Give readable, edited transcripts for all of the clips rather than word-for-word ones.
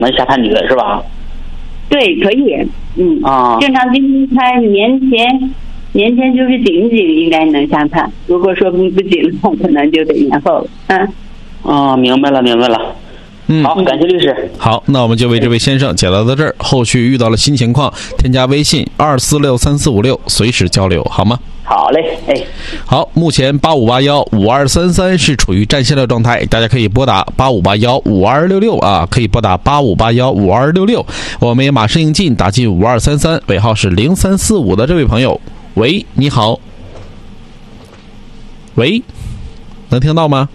能下判决是吧？ 对，可以。正常情况下年前就是警应该能下判，如果说不警的话，可能就得延后了。 明白了。好，感谢律师。 好，那我们就为这位先生解答到这儿。后续遇到了新情况，添加微信2463456，随时交流，好吗？ 好嘞， 好，目前85815233是处于占线的状态，大家可以拨打85815266啊，可以拨打85815266。我们也马上应进，打进5233，尾号是0345的这位朋友，喂，你好，喂，能听到吗？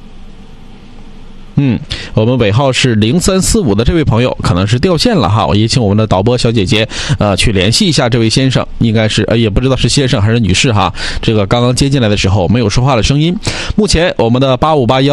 我们尾号是0345的这位朋友可能是掉线了哈，我也请我们的导播小姐姐去联系一下这位先生，应该是也不知道是先生还是女士哈，这个刚刚接进来的时候没有说话的声音。目前我们的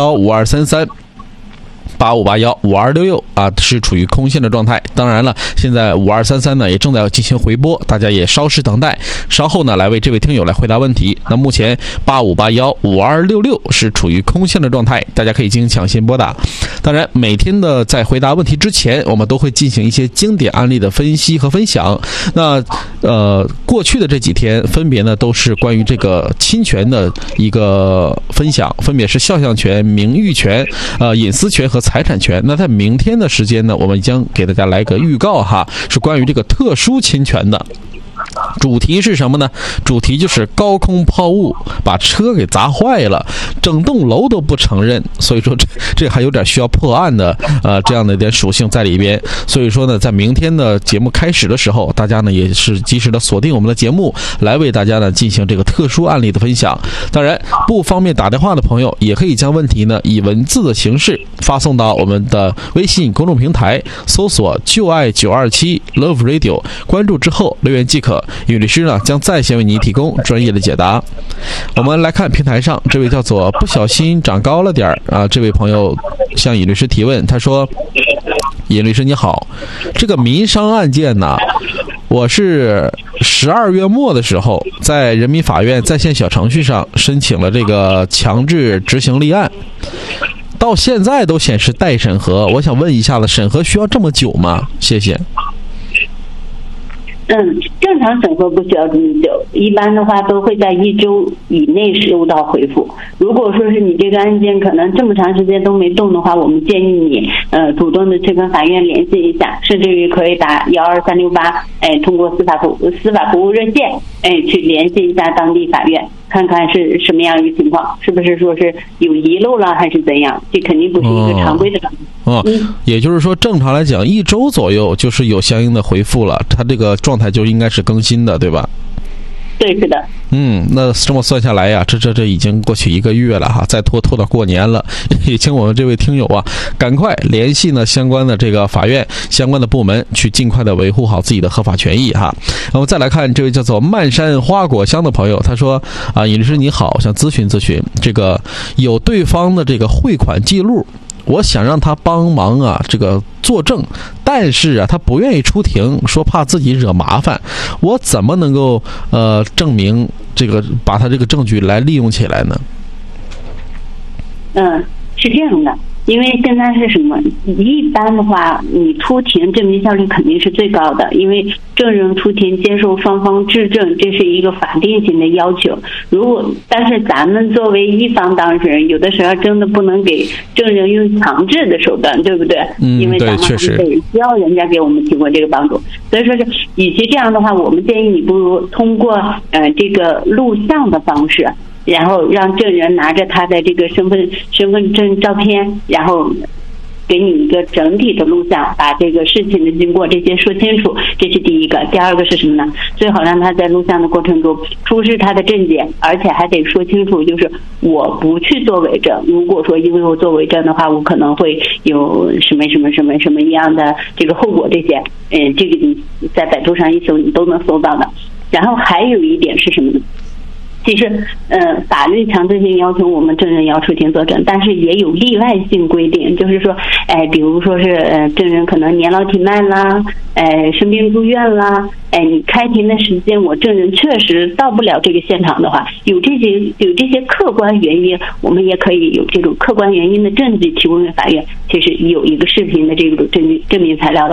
85815233。85815266啊，是处于空线的状态。当然了，现在5233呢也正在进行回播，大家也稍事等待，稍后呢来为这位听友来回答问题。那目前85815266是处于空线的状态，大家可以进行抢先拨打。当然，每天的在回答问题之前，我们都会进行一些经典案例的分析和分享。那过去的这几天分别呢都是关于这个侵权的一个分享，分别是肖像权、名誉权、隐私权和财产权。那在明天的时间呢，我们将给大家来个预告哈，是关于这个特殊侵权的。主题是什么呢？主题就是高空抛物把车给砸坏了，整栋楼都不承认，所以说这还有点需要破案的这样的一点属性在里边。所以说呢，在明天的节目开始的时候，大家呢也是及时的锁定我们的节目，来为大家呢进行这个特殊案例的分享。当然，不方便打电话的朋友，也可以将问题呢以文字的形式发送到我们的微信公众平台，搜索就爱927 Love Radio， 关注之后留言即可。尹律师呢将在线为你提供专业的解答。我们来看平台上这位叫做不小心长高了点这位朋友向尹律师提问，他说：尹律师你好，这个民商案件呢，我是12月末的时候在人民法院在线小程序上申请了这个强制执行立案，到现在都显示待审核，我想问一下子，审核需要这么久吗？谢谢。 正常审核不需要这么久，一般的话都会在1周以内收到回复。如果说是你这个案件可能这么长时间都没动的话，我们建议你主动的去跟法院联系一下，甚至于可以打12368，通过司法服务热线去联系一下当地法院，看看是什么样一个情况，是不是说是有遗漏了还是怎样，这肯定不是一个常规的也就是说正常来讲1周左右就是有相应的回复了，它这个状态就应该是更新的，对吧？ 对，是的。 那这么算下来呀，这已经过去1个月了哈，再拖到过年了，也请我们这位听友啊，赶快联系呢相关的这个法院相关的部门，去尽快的维护好自己的合法权益哈。那么再来看这位叫做漫山花果香的朋友，他说尹律师你好，想咨询这个有对方的这个汇款记录，我想让他帮忙这个作证，但是他不愿意出庭，说怕自己惹麻烦，我怎么能够证明这个把他这个证据来利用起来呢？ 是这样的，因为现在是什么？一般的话，你出庭证明效率肯定是最高的，因为证人出庭接受双方质证，这是一个法定性的要求。但是咱们作为一方当事人，有的时候真的不能给证人用强制的手段，对不对？因为咱们还是需要人家给我们提供这个帮助。所以说是，与其这样的话，我们建议你不如通过这个录像的方式。然后让证人拿着他的这个身份证照片，然后给你一个整体的录像，把这个事情的经过这些说清楚，这是第一个。第二个是什么呢？最好让他在录像的过程中出示他的证件，而且还得说清楚，就是我不去做伪证，如果说因为我做伪证的话，我可能会有什么样的这个后果，这些这个你在百度上一搜你都能搜到的。然后还有一点是什么呢？ 其实，法律强制性要求我们证人要出庭作证，但是也有例外性规定，就是说，比如说是证人可能年老体迈啦，生病住院啦，你开庭的时间我证人确实到不了这个现场的话，有这些客观原因，我们也可以有这种客观原因的证据提供给法院，其实有一个视频的这种证明材料的。